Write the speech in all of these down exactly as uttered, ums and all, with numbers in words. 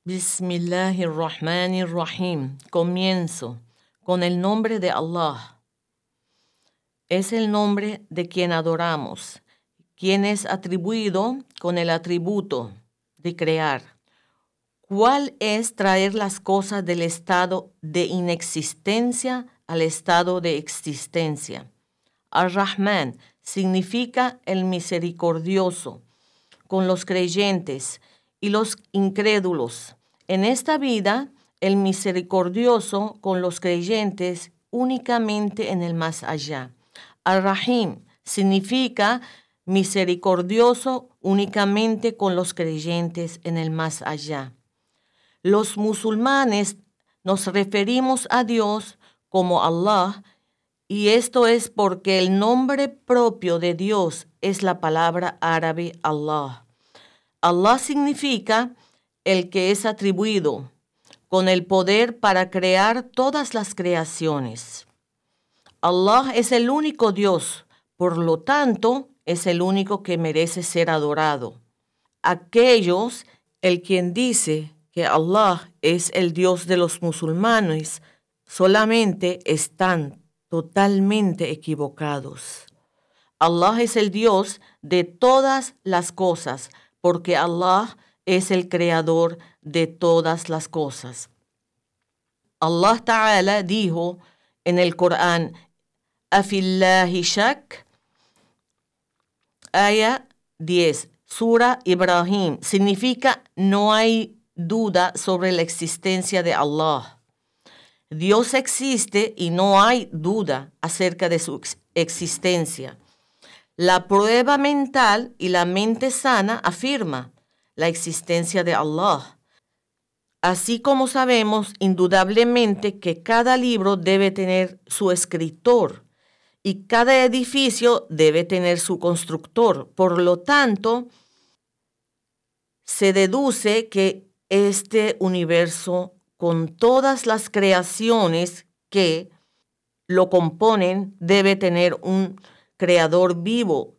Bismillahirrahmanirrahim. Comienzo con el nombre de Allah. Es el nombre de quien adoramos, quien es atribuido con el atributo de crear. ¿Cuál es traer las cosas del estado de inexistencia al estado de existencia? Ar-Rahman significa el misericordioso con los creyentes y los incrédulos. En esta vida, el misericordioso con los creyentes únicamente en el más allá. Ar-Rahim significa misericordioso únicamente con los creyentes en el más allá. Los musulmanes nos referimos a Dios como Allah, y esto es porque el nombre propio de Dios es la palabra árabe Allah. Allah significa el que es atribuido con el poder para crear todas las creaciones. Allah es el único Dios, por lo tanto, es el único que merece ser adorado. Aquellos, el quien dice que Allah es el Dios de los musulmanes, solamente están totalmente equivocados. Allah es el Dios de todas las cosas, porque Allah es el creador de todas las cosas. Allah Ta'ala dijo en el Corán, Afillahi shak, Aya diez, Sura Ibrahim, significa no hay duda sobre la existencia de Allah. Dios existe y no hay duda acerca de su existencia. La prueba mental y la mente sana afirma la existencia de Allah. Así como sabemos indudablemente que cada libro debe tener su escritor y cada edificio debe tener su constructor. Por lo tanto, se deduce que este universo, con todas las creaciones que lo componen, debe tener un creador vivo,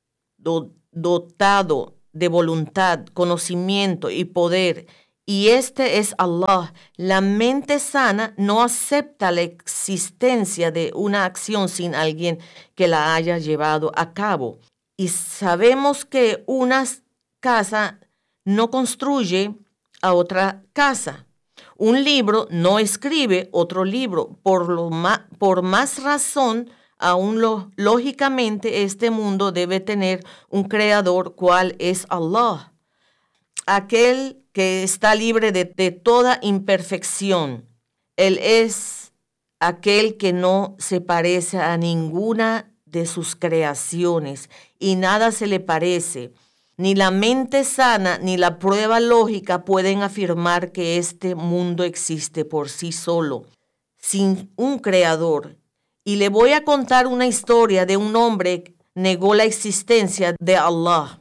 dotado de voluntad, conocimiento y poder. Y este es Allah. La mente sana no acepta la existencia de una acción sin alguien que la haya llevado a cabo. Y sabemos que una casa no construye a otra casa. Un libro no escribe otro libro. Por, lo ma- por más razón, aún lo, lógicamente este mundo debe tener un creador, cual es Allah, aquel que está libre de, de toda imperfección. Él es aquel que no se parece a ninguna de sus creaciones y nada se le parece. Ni la mente sana ni la prueba lógica pueden afirmar que este mundo existe por sí solo, sin un creador. Y le voy a contar una historia de un hombre que negó la existencia de Allah.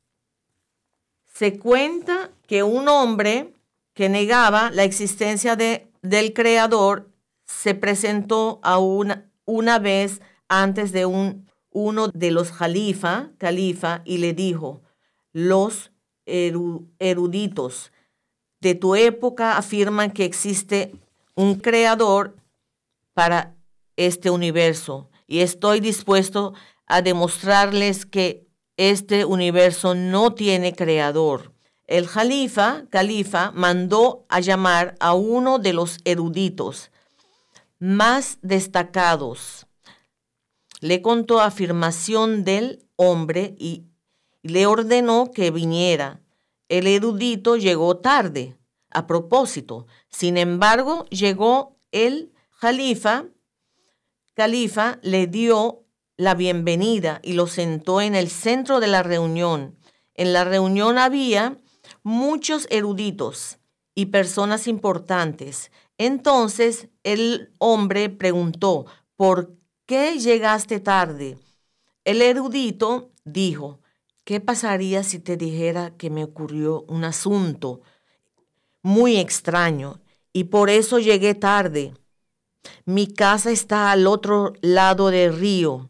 Se cuenta que un hombre que negaba la existencia de, del creador se presentó a una, una vez antes de un, uno de los califa, califa y le dijo: los eruditos de tu época afirman que existe un creador para este universo y estoy dispuesto a demostrarles que este universo no tiene creador. El califa, califa mandó a llamar a uno de los eruditos más destacados. Le contó afirmación del hombre y le ordenó que viniera. El erudito llegó tarde, a propósito. Sin embargo, llegó el califa. Califa le dio la bienvenida y lo sentó en el centro de la reunión. En la reunión había muchos eruditos y personas importantes. Entonces el hombre preguntó: ¿por qué llegaste tarde? El erudito dijo: ¿qué pasaría si te dijera que me ocurrió un asunto muy extraño y por eso llegué tarde? Mi casa está al otro lado del río,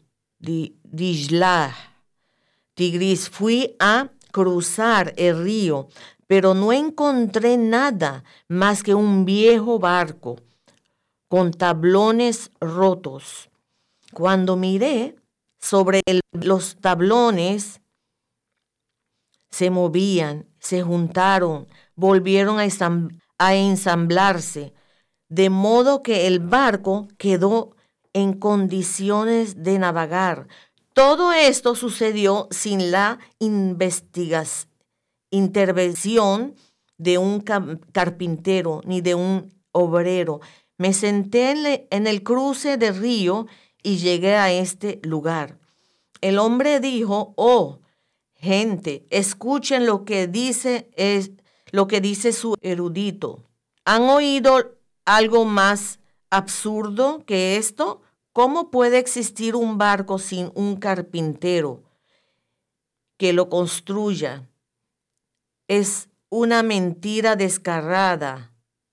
Dijla, Tigris. Fui a cruzar el río, pero no encontré nada más que un viejo barco con tablones rotos. Cuando miré, sobre el- los tablones se movían, se juntaron, volvieron a, ensam- a ensamblarse, de modo que el barco quedó en condiciones de navegar. Todo esto sucedió sin la investigación, intervención de un ca- carpintero ni de un obrero. Me senté en, le- en el cruce del río y llegué a este lugar. El hombre dijo: oh, gente, escuchen lo que dice es lo que dice su erudito. ¿Han oído algo más absurdo que esto? ¿Cómo puede existir un barco sin un carpintero que lo construya? Es una mentira descarada.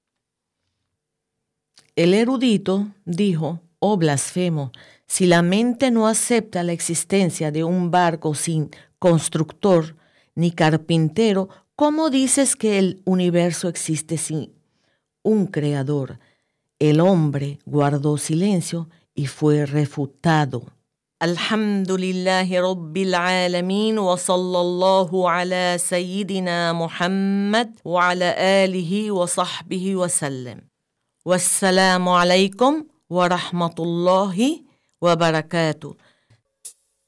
El erudito dijo: oh blasfemo, si la mente no acepta la existencia de un barco sin constructor ni carpintero, ¿cómo dices que el universo existe sin un creador? El hombre guardó silencio y fue refutado. Alhamdulillahi Rabbil Alamin wa sallallahu ala Sayyidina Muhammad wa ala alihi wa sahbihi wa sallam. Wassalamu alaikum wa rahmatullahi wa barakatuh.